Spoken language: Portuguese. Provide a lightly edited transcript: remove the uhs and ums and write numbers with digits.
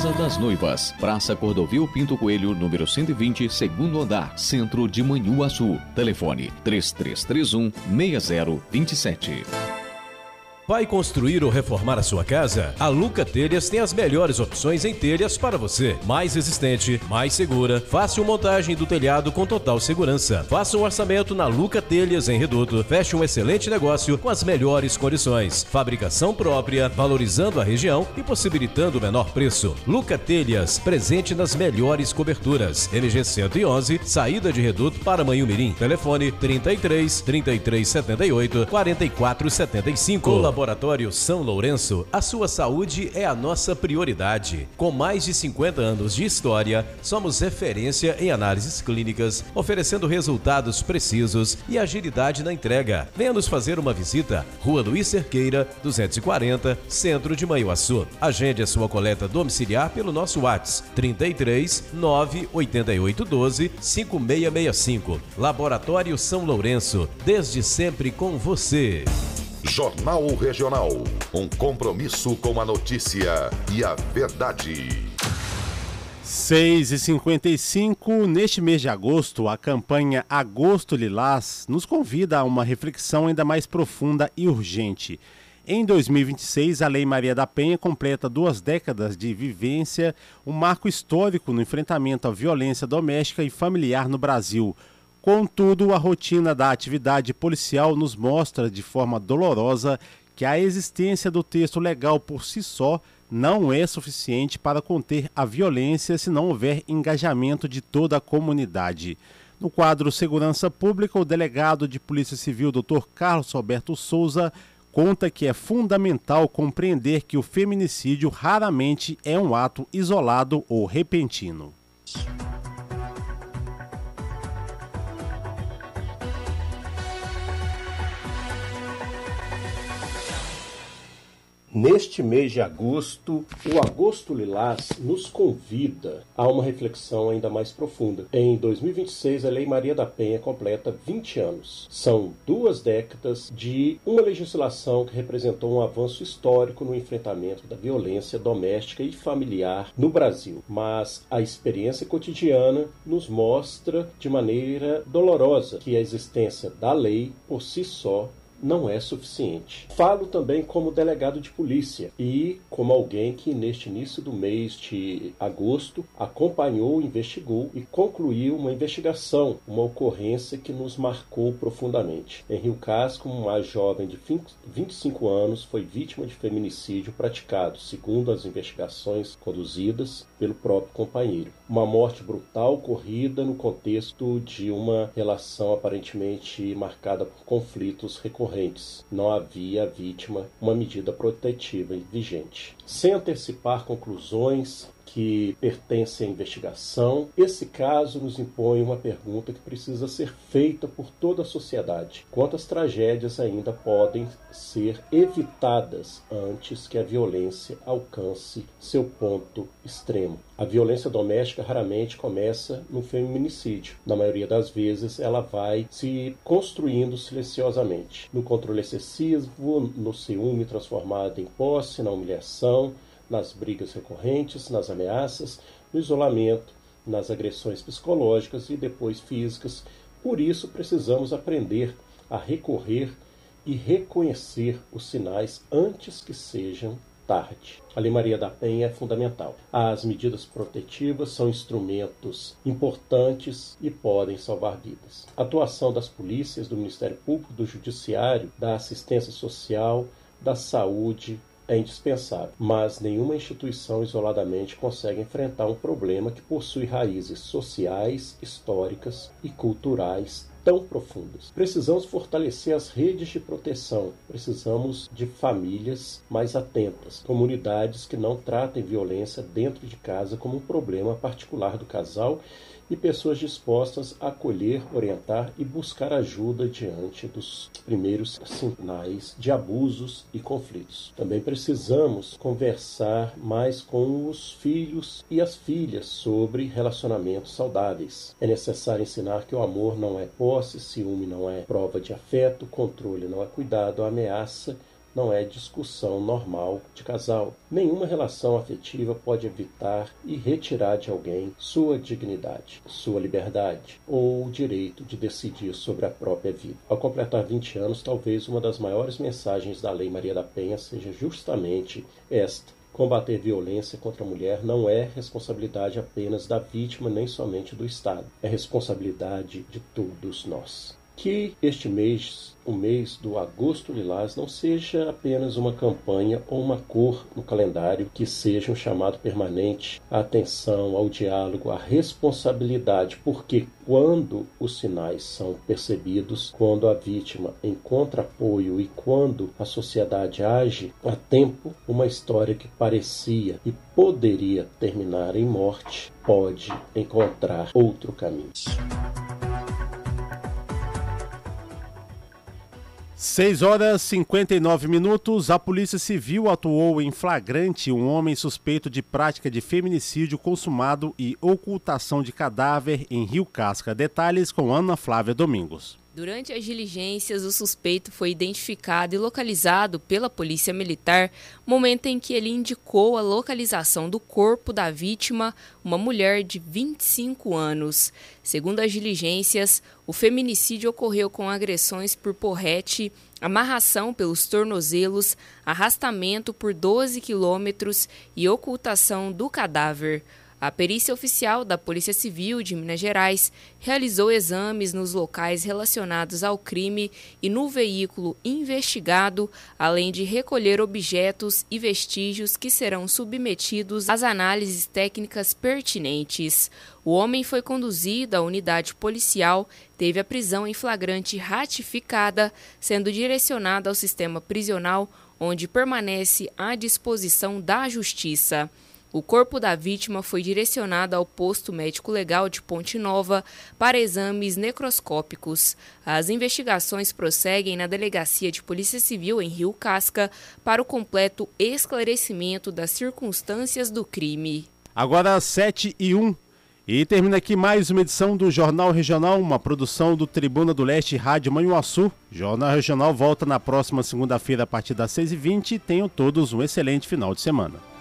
Casa das Noivas, Praça Cordovil Pinto Coelho, número 120, segundo andar, centro de Manhuaçu. Telefone 3331-6027. Vai construir ou reformar a sua casa? A Luca Telhas tem as melhores opções em telhas para você. Mais resistente, mais segura, fácil montagem do telhado com total segurança. Faça um orçamento na Luca Telhas em Reduto. Feche um excelente negócio com as melhores condições. Fabricação própria, valorizando a região e possibilitando o menor preço. Luca Telhas, presente nas melhores coberturas. MG 111, saída de Reduto para Manhumirim. Telefone 33 78 44 75. Laboratório São Lourenço, a sua saúde é a nossa prioridade. Com mais de 50 anos de história, somos referência em análises clínicas, oferecendo resultados precisos e agilidade na entrega. Venha nos fazer uma visita. Rua Luiz Cerqueira, 240, Centro de Manhuaçu. Agende a sua coleta domiciliar pelo nosso WhatsApp 33 98812 5665. Laboratório São Lourenço, desde sempre com você. Jornal Regional, um compromisso com a notícia e a verdade. 6h55, neste mês de agosto, a campanha Agosto Lilás nos convida a uma reflexão ainda mais profunda e urgente. Em 2026, a Lei Maria da Penha completa 2 décadas de vivência, um marco histórico no enfrentamento à violência doméstica e familiar no Brasil. Contudo, a rotina da atividade policial nos mostra de forma dolorosa que a existência do texto legal por si só não é suficiente para conter a violência se não houver engajamento de toda a comunidade. No quadro Segurança Pública, o delegado de Polícia Civil, Dr. Carlos Roberto Souza, conta que é fundamental compreender que o feminicídio raramente é um ato isolado ou repentino. Neste mês de agosto, o Agosto Lilás nos convida a uma reflexão ainda mais profunda. Em 2026, a Lei Maria da Penha completa 20 anos. São 2 décadas de uma legislação que representou um avanço histórico no enfrentamento da violência doméstica e familiar no Brasil. Mas a experiência cotidiana nos mostra de maneira dolorosa que a existência da lei, por si só, não é suficiente. Falo também como delegado de polícia e como alguém que neste início do mês de agosto acompanhou, investigou e concluiu uma investigação, uma ocorrência que nos marcou profundamente. Em Rio Casco, uma jovem de 25 anos foi vítima de feminicídio praticado, segundo as investigações conduzidas pelo próprio companheiro. Uma morte brutal ocorrida no contexto de uma relação aparentemente marcada por conflitos recorrentes. Não havia à vítima uma medida protetiva vigente. Sem antecipar conclusões que pertencem à investigação, esse caso nos impõe uma pergunta que precisa ser feita por toda a sociedade. Quantas tragédias ainda podem ser evitadas antes que a violência alcance seu ponto extremo? A violência doméstica raramente começa no feminicídio. Na maioria das vezes, ela vai se construindo silenciosamente. No controle excessivo, no ciúme transformado em posse, na humilhação, nas brigas recorrentes, nas ameaças, no isolamento, nas agressões psicológicas e depois físicas. Por isso, precisamos aprender a recorrer e reconhecer os sinais antes que sejam tarde. A Lei Maria da Penha é fundamental. As medidas protetivas são instrumentos importantes e podem salvar vidas. A atuação das polícias, do Ministério Público, do Judiciário, da assistência social, da saúde, é indispensável, mas nenhuma instituição isoladamente consegue enfrentar um problema que possui raízes sociais, históricas e culturais tão profundas. Precisamos fortalecer as redes de proteção, precisamos de famílias mais atentas, comunidades que não tratem violência dentro de casa como um problema particular do casal e pessoas dispostas a acolher, orientar e buscar ajuda diante dos primeiros sinais de abusos e conflitos. Também precisamos conversar mais com os filhos e as filhas sobre relacionamentos saudáveis. É necessário ensinar que o amor não é posse, ciúme não é prova de afeto, controle não é cuidado, a ameaça não é discussão normal de casal. Nenhuma relação afetiva pode evitar e retirar de alguém sua dignidade, sua liberdade ou o direito de decidir sobre a própria vida. Ao completar 20 anos, talvez uma das maiores mensagens da Lei Maria da Penha seja justamente esta: combater violência contra a mulher não é responsabilidade apenas da vítima nem somente do Estado. É responsabilidade de todos nós. Que este mês, o mês do Agosto Lilás, não seja apenas uma campanha ou uma cor no calendário, que seja um chamado permanente à atenção, ao diálogo, à responsabilidade, porque quando os sinais são percebidos, quando a vítima encontra apoio e quando a sociedade age a tempo, uma história que parecia e poderia terminar em morte pode encontrar outro caminho. 6h59. A Polícia Civil atuou em flagrante um homem suspeito de prática de feminicídio consumado e ocultação de cadáver em Rio Casca. Detalhes com Ana Flávia Domingos. Durante as diligências, o suspeito foi identificado e localizado pela Polícia Militar, momento em que ele indicou a localização do corpo da vítima, uma mulher de 25 anos. Segundo as diligências, o feminicídio ocorreu com agressões por porrete, amarração pelos tornozelos, arrastamento por 12 quilômetros e ocultação do cadáver. A perícia oficial da Polícia Civil de Minas Gerais realizou exames nos locais relacionados ao crime e no veículo investigado, além de recolher objetos e vestígios que serão submetidos às análises técnicas pertinentes. O homem foi conduzido à unidade policial, teve a prisão em flagrante ratificada, sendo direcionado ao sistema prisional, onde permanece à disposição da Justiça. O corpo da vítima foi direcionado ao posto médico legal de Ponte Nova para exames necroscópicos. As investigações prosseguem na Delegacia de Polícia Civil em Rio Casca para o completo esclarecimento das circunstâncias do crime. Agora 7h01. E termina aqui mais uma edição do Jornal Regional, uma produção do Tribuna do Leste Rádio Manhuaçu. Jornal Regional volta na próxima segunda-feira a partir das 6h20. Tenham todos um excelente final de semana.